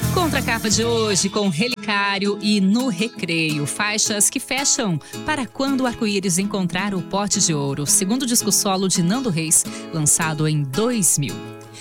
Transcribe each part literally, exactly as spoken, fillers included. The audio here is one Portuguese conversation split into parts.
Contracapa de hoje com Relicário e No Recreio, faixas que fecham Para Quando o Arco-Íris Encontrar o Pote de Ouro, segundo disco solo de Nando Reis, lançado em dois mil.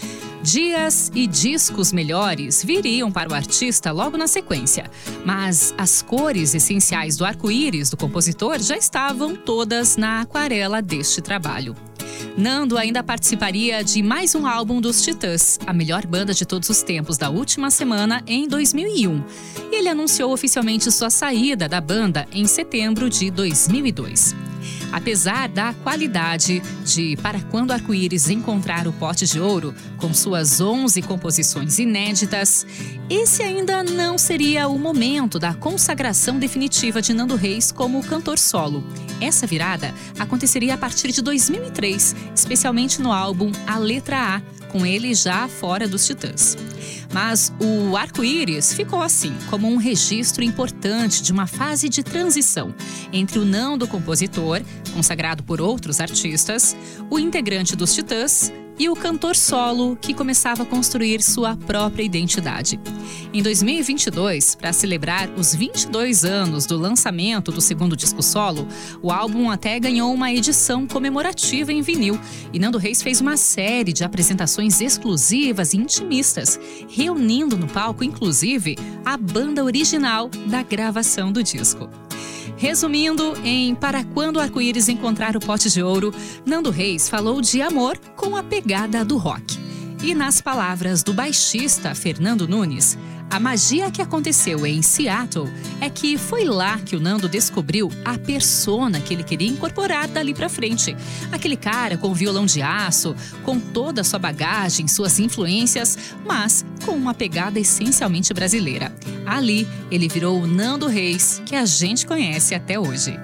Dias e discos melhores viriam para o artista logo na sequência, mas as cores essenciais do arco-íris do compositor já estavam todas na aquarela deste trabalho. Nando ainda participaria de mais um álbum dos Titãs, a melhor banda de todos os tempos da última semana, em dois mil e um. E ele anunciou oficialmente sua saída da banda em setembro de dois mil e dois. Apesar da qualidade de Para Quando o Arco-Íris Encontrar o Pote de Ouro, com suas onze composições inéditas, esse ainda não seria o momento da consagração definitiva de Nando Reis como cantor solo. Essa virada aconteceria a partir de dois mil e três, especialmente no álbum A Letra A, com ele já fora dos Titãs. Mas o Arco-Íris ficou assim, como um registro importante de uma fase de transição entre o Nando compositor, consagrado por outros artistas, o integrante dos Titãs e o cantor solo que começava a construir sua própria identidade. Em dois mil e vinte e dois, para celebrar os vinte e dois anos do lançamento do segundo disco solo, o álbum até ganhou uma edição comemorativa em vinil e Nando Reis fez uma série de apresentações exclusivas e intimistas, reunindo no palco, inclusive, a banda original da gravação do disco. Resumindo, em Para Quando o Arco-Íris Encontrar o Pote de Ouro, Nando Reis falou de amor com a pegada do rock. E nas palavras do baixista Fernando Nunes, a magia que aconteceu em Seattle é que foi lá que o Nando descobriu a persona que ele queria incorporar dali pra frente. Aquele cara com violão de aço, com toda a sua bagagem, suas influências, mas com uma pegada essencialmente brasileira. Ali, ele virou o Nando Reis, que a gente conhece até hoje.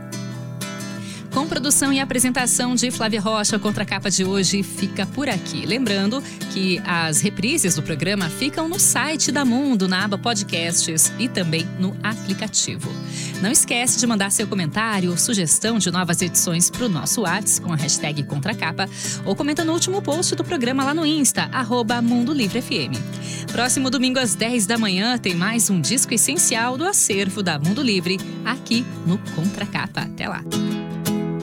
Com produção e apresentação de Flávia Rocha, a Contracapa de hoje fica por aqui. Lembrando que as reprises do programa ficam no site da Mundo, na aba Podcasts e também no aplicativo. Não esquece de mandar seu comentário ou sugestão de novas edições para o nosso WhatsApp com a hashtag Contracapa ou comenta no último post do programa lá no Insta, arroba Mundo Livre F M. Próximo domingo às dez da manhã tem mais um disco essencial do acervo da Mundo Livre aqui no Contracapa. Até lá!